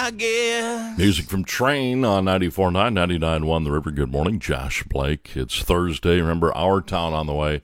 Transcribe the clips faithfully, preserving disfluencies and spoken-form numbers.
I guess. Music from Train on ninety-four point nine, ninety-nine point one The River. Good morning, Josh Blake. It's Thursday. Remember, Our Town on the way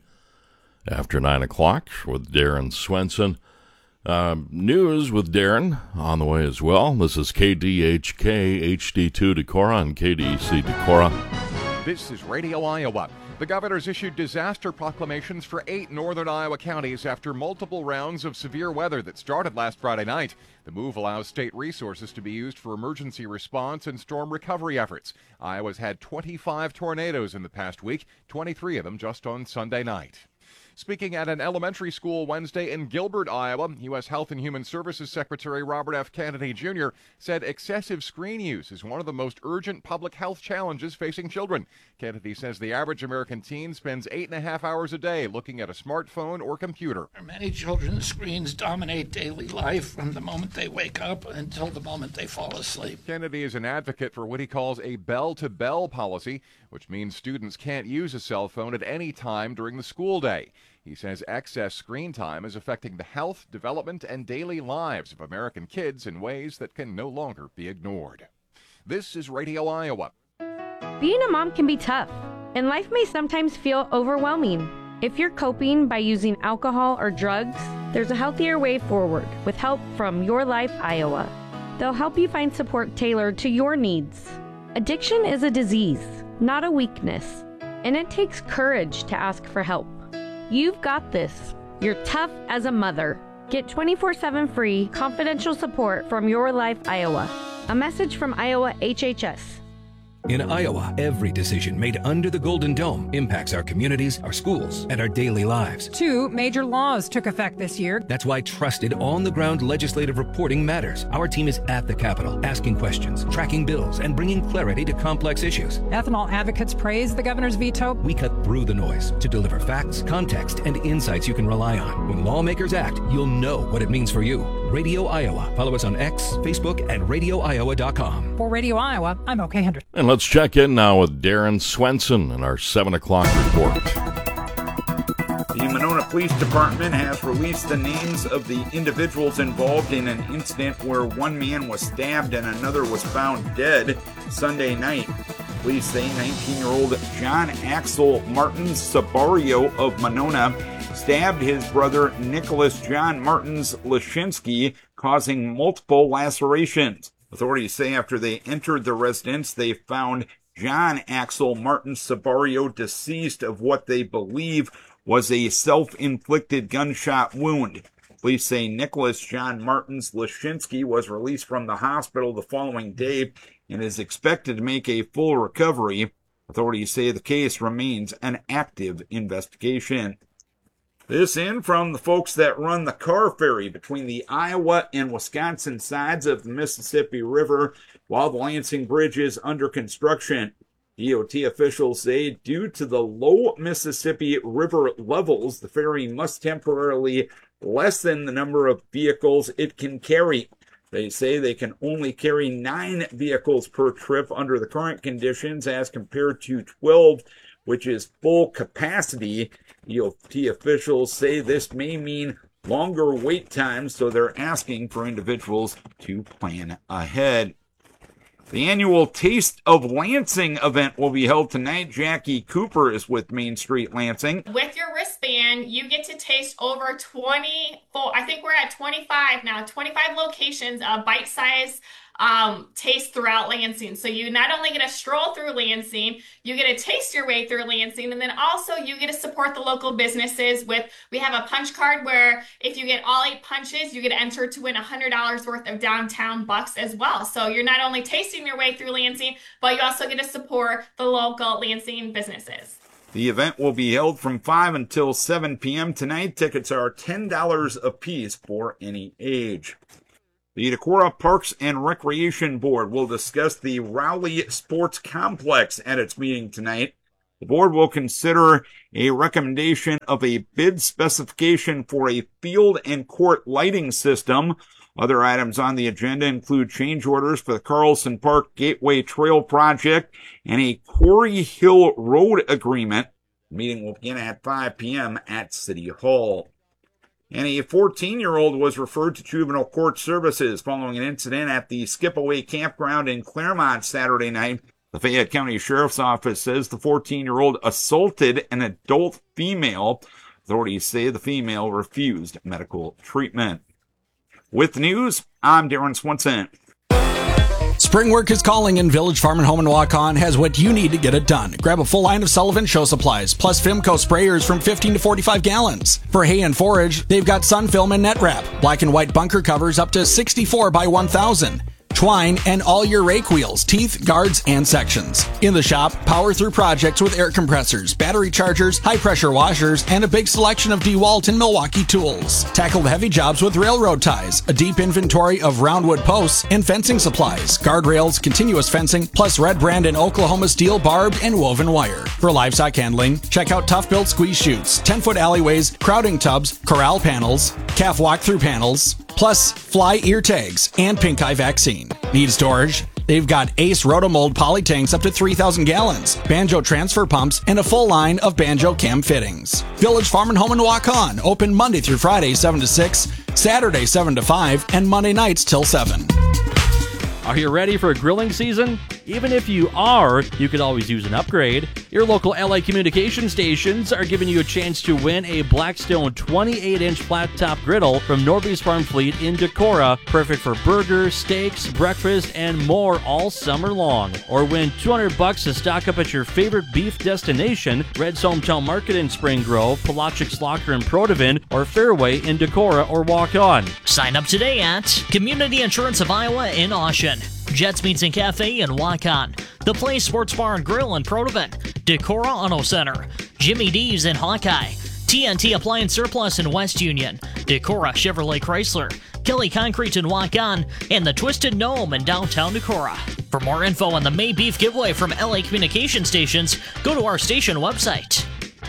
after nine o'clock with Darren Swenson. Uh, news with Darren on the way as well. This is K D H K H D two Decorah and K D E C Decorah. This is Radio Iowa. The governor's issued disaster proclamations for eight northern Iowa counties after multiple rounds of severe weather that started last Friday night. The move allows state resources to be used for emergency response and storm recovery efforts. Iowa's had twenty-five tornadoes in the past week, twenty-three of them just on Sunday night. Speaking at an elementary school Wednesday in Gilbert, Iowa, U S Health and Human Services Secretary Robert F. Kennedy Junior said excessive screen use is one of the most urgent public health challenges facing children. Kennedy says the average American teen spends eight and a half hours a day looking at a smartphone or computer. For many children, screens dominate daily life from the moment they wake up until the moment they fall asleep. Kennedy is an advocate for what he calls a bell-to-bell policy, which means students can't use a cell phone at any time during the school day. He says excess screen time is affecting the health, development, and daily lives of American kids in ways that can no longer be ignored. This is Radio Iowa. Being a mom can be tough, and life may sometimes feel overwhelming. If you're coping by using alcohol or drugs, there's a healthier way forward with help from Your Life Iowa. They'll help you find support tailored to your needs. Addiction is a disease, not a weakness, and it takes courage to ask for help. You've got this. You're tough as a mother. Get twenty-four seven free confidential support from Your Life Iowa. A message from Iowa H H S. In Iowa, every decision made under the Golden Dome impacts our communities, our schools, and our daily lives. Two major laws took effect this year. That's why trusted, on-the-ground legislative reporting matters. Our team is at the Capitol, asking questions, tracking bills, and bringing clarity to complex issues. Ethanol advocates praise the governor's veto. We cut through the noise to deliver facts, context, and insights you can rely on. When lawmakers act, you'll know what it means for you. Radio Iowa. Follow us on X, Facebook, and radio iowa dot com. For Radio Iowa, I'm OK Hendrick. And let's check in now with Darren Swenson in our seven o'clock report. The Monona Police Department has released the names of the individuals involved in an incident where one man was stabbed and another was found dead Sunday night. Police say nineteen-year-old John Axel Martins Sabario of Monona stabbed his brother Nicholas John Martins Lashinsky, causing multiple lacerations. Authorities say after they entered the residence, they found John Axel Martins Sabario deceased of what they believe was a self-inflicted gunshot wound. Police say Nicholas John Martins Lashinsky was released from the hospital the following day and is expected to make a full recovery. Authorities say the case remains an active investigation. This in from the folks that run the car ferry between the Iowa and Wisconsin sides of the Mississippi River while the Lansing Bridge is under construction. D O T officials say due to the low Mississippi River levels, the ferry must temporarily lessen the number of vehicles it can carry. They say they can only carry nine vehicles per trip under the current conditions as compared to twelve, which is full capacity. D O T officials say this may mean longer wait times, so they're asking for individuals to plan ahead. The annual Taste of Lansing event will be held tonight. Jackie Cooper is with Main Street Lansing. With your wristband, you get to taste over twenty-four, I think we're at twenty-five now, twenty-five locations of bite-sized um, taste throughout Lansing. So you not only get to stroll through Lansing, you get to taste your way through Lansing, and then also you get to support the local businesses with, we have a punch card where if you get all eight punches, you get entered to win one hundred dollars worth of downtown bucks as well. So you're not only tasting your way through Lansing, but you also get to support the local Lansing businesses. The event will be held from five until seven p.m. tonight. Tickets are ten dollars a piece for any age. The Decorah Parks and Recreation Board will discuss the Rowley Sports Complex at its meeting tonight. The board will consider a recommendation of a bid specification for a field and court lighting system. Other items on the agenda include change orders for the Carlson Park Gateway Trail Project and a Quarry Hill Road agreement. The meeting will begin at five p.m. at City Hall. And a fourteen-year-old was referred to juvenile court services following an incident at the Skipaway Campground in Claremont Saturday night. The Fayette County Sheriff's Office says the fourteen-year-old assaulted an adult female. Authorities say the female refused medical treatment. With the news, I'm Darren Swenson. Spring work is calling, and Village Farm and Home in Waukon has what you need to get it done. Grab a full line of Sullivan Show supplies, plus Fimco sprayers from fifteen to forty-five gallons. For hay and forage, they've got Sun Film and Net Wrap, black and white bunker covers up to sixty-four by one thousand. Twine, and all your rake wheels, teeth, guards, and sections. In the shop, power through projects with air compressors, battery chargers, high-pressure washers, and a big selection of DeWalt and Milwaukee tools. Tackle the heavy jobs with railroad ties, a deep inventory of roundwood posts, and fencing supplies, guardrails, continuous fencing, plus Red Brand and Oklahoma steel, barbed, and woven wire. For livestock handling, check out Tough Built squeeze chutes, ten-foot alleyways, crowding tubs, corral panels, calf walk-through panels, plus fly ear tags and pink eye vaccine. Need storage? They've got Ace Rotomold poly tanks up to three thousand gallons, Banjo transfer pumps, and a full line of Banjo cam fittings. Village Farm and Home in Waukon, open Monday through Friday seven to six, Saturday seven to five, and Monday nights till seven. Are you ready for a grilling season? Even if you are, you could always use an upgrade. Your local L A communication stations are giving you a chance to win a Blackstone twenty-eight inch flat-top griddle from Norby's Farm Fleet in Decorah, perfect for burgers, steaks, breakfast, and more all summer long. Or win two hundred bucks to stock up at your favorite beef destination, Red's Hometown Market in Spring Grove, Palachik's Locker in Protivin, or Fairway in Decorah or Waukon. Sign up today at Community Insurance of Iowa in Oshen, Jets Meats and Cafe in Waukon, The Place Sports Bar and Grill in Protivin, Decorah Auto Center, Jimmy D's in Hawkeye, T N T Appliance Surplus in West Union, Decorah Chevrolet Chrysler, Kelly Concrete in Waukon, and the Twisted Gnome in downtown Decorah. For more info on the May Beef giveaway from L A Communication Stations, go to our station website.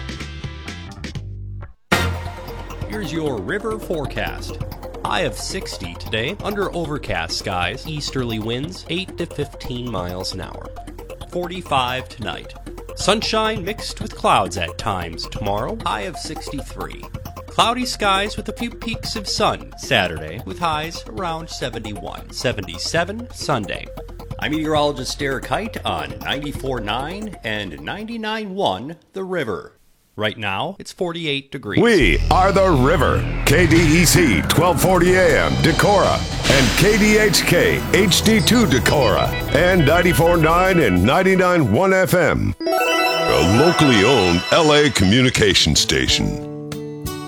Here's your river forecast. High of sixty today, under overcast skies, easterly winds eight to fifteen miles an hour. forty-five tonight. Sunshine mixed with clouds at times tomorrow, high of sixty-three. Cloudy skies with a few peaks of sun Saturday, with highs around seventy-one. seventy-seven Sunday. I'm meteorologist Derek Height on ninety-four point nine and ninety-nine point one The River. Right now, it's forty-eight degrees. We are The River. K D E C twelve forty A M Decorah and K D H K H D two Decorah and ninety-four point nine and ninety-nine point one F M. A locally owned L A communication station.